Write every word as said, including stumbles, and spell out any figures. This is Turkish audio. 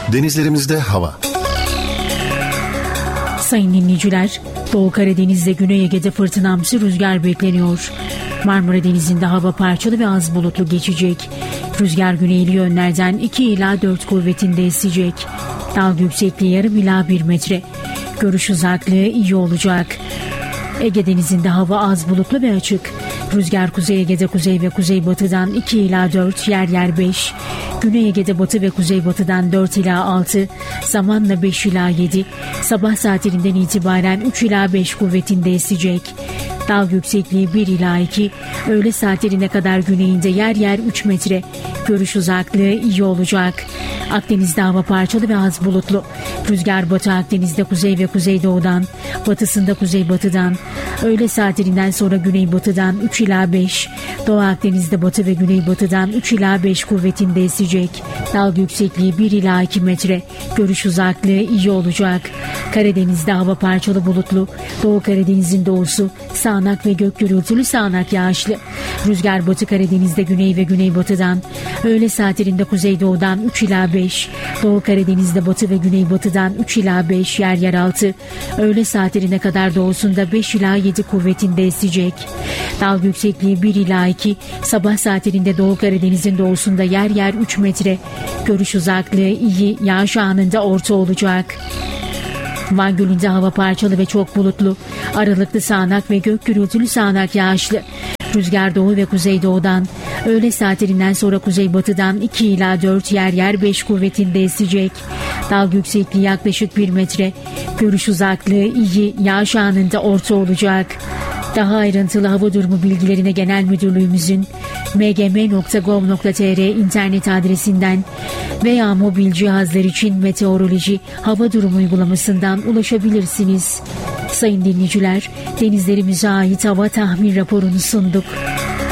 Denizlerimizde hava. Sayın dinleyiciler, Doğu Karadeniz'de Güney Ege'de fırtınamsı rüzgar bekleniyor. Marmara Denizi'nde hava parçalı ve az bulutlu geçecek. Rüzgar güneyli yönlerden iki ila dört kuvvetinde esecek. Dalga yüksekliği yarım ila bir metre. Görüş uzaklığı iyi olacak. Ege Denizi'nde hava az bulutlu ve açık. Rüzgar Kuzey Ege'de kuzey ve kuzeybatıdan iki ila dört, yer yer beş. Güney Ege'de batı ve kuzeybatıdan dört ila altı, zamanla beş ila yedi. Sabah saatlerinden itibaren üç ila beş kuvvetinde esecek. Dalga yüksekliği bir ila iki, öğle saatlerine kadar güneyinde yer yer üç metre. Görüş uzaklığı iyi olacak. Akdeniz'de hava parçalı ve az bulutlu. Rüzgar Batı Akdeniz'de kuzey ve kuzeydoğudan, batısında kuzeybatıdan, öğle saatlerinden sonra güneybatıdan üç ila beş, Doğu Akdeniz'de batı ve güneybatıdan üç ila beş kuvvetinde esecek. Dalga yüksekliği bir ila iki metre. Görüş uzaklığı iyi olacak. Karadeniz'de hava parçalı bulutlu. Doğu Karadeniz'in doğusu sağanak ve gök gürültülü sağanak yağışlı. Rüzgar Batı Karadeniz'de güney ve güneybatıdan, öğle saatlerinde kuzeydoğudan üç ila beş, Doğu Karadeniz'de batı ve güneybatıdan üç ila beş, yer yer altı, öğle saatlerine kadar doğusunda beş ila yedi kuvvetinde esecek. Dalga yüksekliği bir ila iki, sabah saatlerinde Doğu Karadeniz'in doğusunda yer yer üç metre. Görüş uzaklığı iyi, yağış anında orta olacak. Van Gölü'nde hava parçalı ve çok bulutlu. Aralıklı sağanak ve gök gürültülü sağanak yağışlı. Rüzgar doğu ve kuzeydoğudan, öğle saatlerinden sonra kuzeybatıdan iki ila dört, yer yer beş kuvvetinde esecek. Dalga yüksekliği yaklaşık bir metre. Görüş uzaklığı iyi, yağış anında orta olacak. Daha ayrıntılı hava durumu bilgilerine Genel Müdürlüğümüzün m g m nokta gov nokta t r internet adresinden veya mobil cihazlar için meteoroloji hava durumu uygulamasından ulaşabilirsiniz. Sayın dinleyiciler, denizlerimize ait hava tahmin raporunu sunduk.